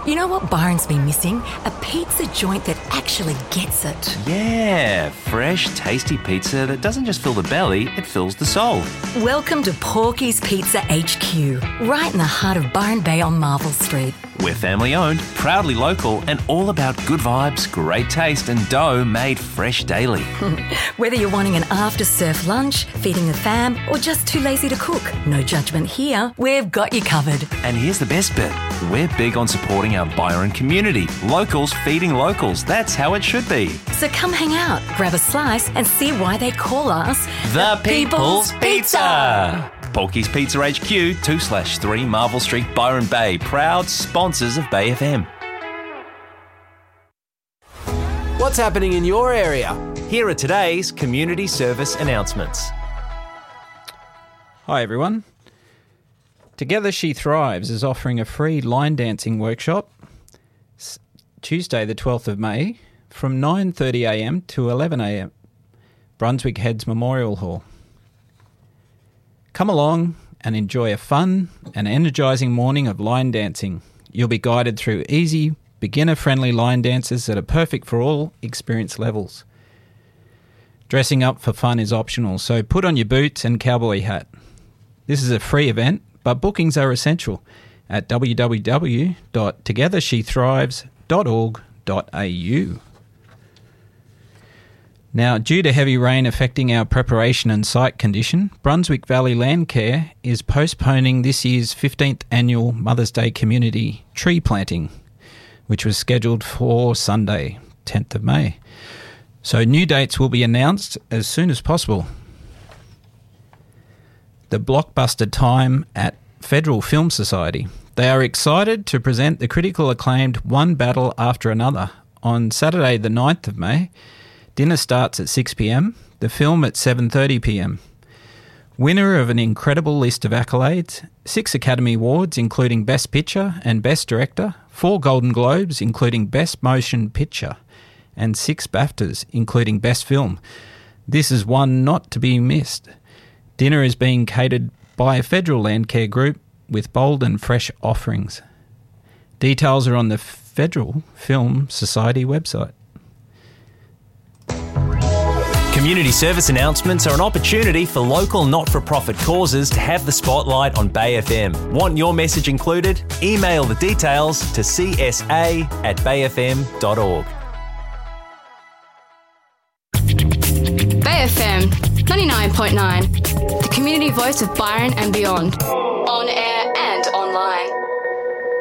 You know what Byron's been missing? A pizza joint that actually gets it. Yeah, fresh, tasty pizza that doesn't just fill the belly, it fills the soul. Welcome to Porky's Pizza HQ, right in the heart of Byron Bay on Marvel Street. We're family owned, proudly local, and all about good vibes, great taste, and dough made fresh daily. Whether you're wanting an after-surf lunch, feeding the fam, or just too lazy to cook, no judgment here. We've got you covered. And here's the best bit. We're big on supporting our Byron community. Locals feeding locals. That's how it should be. So come hang out, grab a slice, and see why they call us The People's Pizza. Porky's Pizza HQ, 2/3 Marvel Street, Byron Bay. Proud sponsors of Bay FM. What's happening in your area? Here are today's community service announcements. Hi everyone. Together She Thrives is offering a free line dancing workshop Tuesday the 12th of May from 9:30am to 11am, Brunswick Heads Memorial Hall. Come along and enjoy a fun and energising morning of line dancing. You'll be guided through easy, beginner-friendly line dances that are perfect for all experience levels. Dressing up for fun is optional, so put on your boots and cowboy hat. This is a free event, but bookings are essential at www.togethershethrives.org.au. Now, due to heavy rain affecting our preparation and site condition, Brunswick Valley Landcare is postponing this year's 15th annual Mother's Day community tree planting, which was scheduled for Sunday, 10th of May. So new dates will be announced as soon as possible. The blockbuster time at Federal Film Society. They are excited to present the critical acclaimed One Battle After Another on Saturday the 9th of May. Dinner starts at 6pm, the film at 7:30pm. Winner of an incredible list of accolades, 6 Academy Awards including Best Picture and Best Director, 4 Golden Globes including Best Motion Picture, and 6 BAFTAs including Best Film. This is one not to be missed. Dinner is being catered by a Federal Landcare Group with bold and fresh offerings. Details are on the Federal Film Society website. Community service announcements are an opportunity for local not-for-profit causes to have the spotlight on Bay FM. Want your message included? Email the details to csa@bayfm.org. Bay FM 99.9, the community voice of Byron and beyond. On air